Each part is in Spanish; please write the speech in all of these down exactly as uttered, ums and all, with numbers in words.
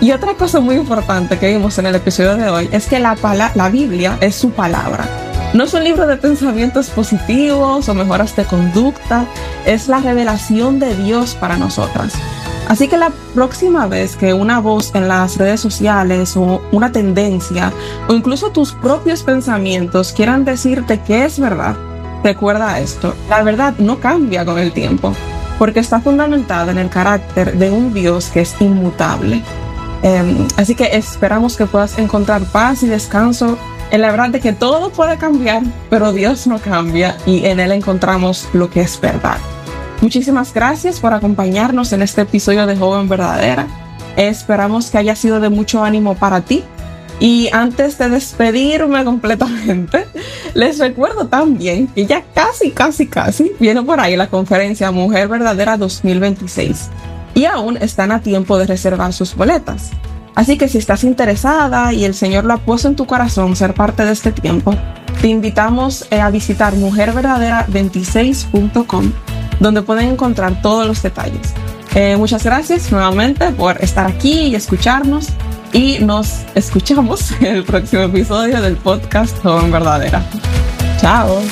Y otra cosa muy importante que vimos en el episodio de hoy es que la, pala- la Biblia es su palabra. No es un libro de pensamientos positivos o mejoras de conducta, es la revelación de Dios para nosotras. Así que la próxima vez que una voz en las redes sociales o una tendencia o incluso tus propios pensamientos quieran decirte que es verdad, recuerda esto: la verdad no cambia con el tiempo, porque está fundamentada en el carácter de un Dios que es inmutable. Eh, así que esperamos que puedas encontrar paz y descanso en la verdad de que todo puede cambiar, pero Dios no cambia y en Él encontramos lo que es verdad. Muchísimas gracias por acompañarnos en este episodio de Joven Verdadera. Esperamos que haya sido de mucho ánimo para ti. Y antes de despedirme completamente, les recuerdo también que ya casi, casi, casi viene por ahí la conferencia Mujer Verdadera dos mil veintiséis. Y aún están a tiempo de reservar sus boletas. Así que si estás interesada y el Señor lo ha puesto en tu corazón ser parte de este tiempo, te invitamos a visitar mujer verdadera veintiséis punto com, donde pueden encontrar todos los detalles. Eh, muchas gracias nuevamente por estar aquí y escucharnos, y nos escuchamos en el próximo episodio del podcast Joven Verdadera. Chao.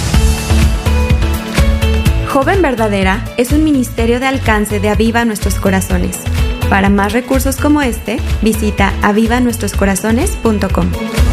Joven Verdadera es un ministerio de alcance de Aviva Nuestros Corazones. Para más recursos como este, visita aviva nuestros corazones punto com.